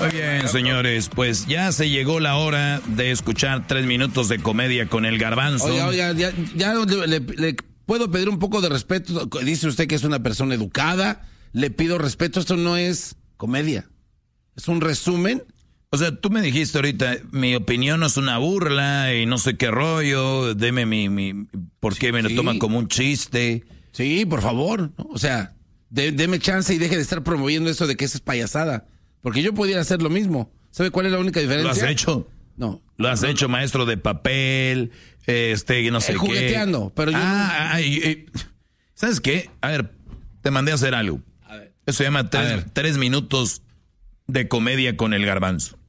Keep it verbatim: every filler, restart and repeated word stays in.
Muy bien, señores, pues ya se llegó la hora de escuchar tres minutos de comedia con el Garbanzo. Oiga, oiga, ya, ya le, le, le puedo pedir un poco de respeto. Dice usted que es una persona educada. Le pido respeto. Esto no es comedia. Es un resumen. O sea, tú me dijiste ahorita, mi opinión no es una burla y no sé qué rollo. Deme mi, mi ¿por qué me lo Sí. toman como un chiste? Sí, por favor, ¿no? O sea, de, deme chance y deje de estar promoviendo eso de que eso es payasada. Porque yo pudiera hacer lo mismo. ¿Sabe cuál es la única diferencia? ¿Lo has hecho? No. Lo has no, hecho, maestro de papel, este, no sé eh, qué. Jugueteando, pero yo... Ah, ay, ay, ¿sabes qué? A ver, te mandé a hacer algo. A ver. Eso se llama tres, tres minutos de comedia con el Garbanzo.